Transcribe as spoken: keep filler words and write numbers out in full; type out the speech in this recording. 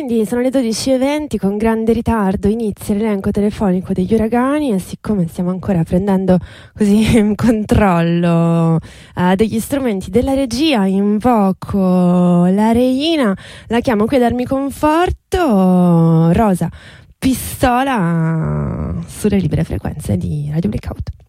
quindi sono le dodici e venti, con grande ritardo inizia l'elenco telefonico degli uragani e siccome stiamo ancora prendendo così in controllo uh, degli strumenti della regia, invoco la reina, la chiamo qui a darmi conforto, Rosa Pistola, sulle libere frequenze di Radio Blackout.